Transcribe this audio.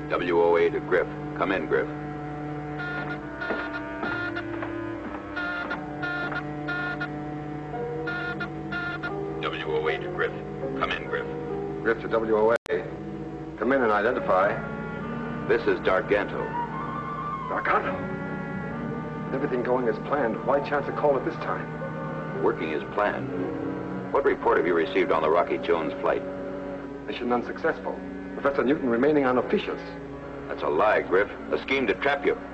WOA to Griff. Come in, Griff. WOA to Griff. Come in, Griff. Griff to WOA. Come in and identify. This is Dargento. Dargento? With everything going as planned, why chance a call at this time? Working as planned. What report have you received on the Rocky Jones flight? Mission unsuccessful. Professor Newton remaining unofficious. That's a lie, Griff. A scheme to trap you.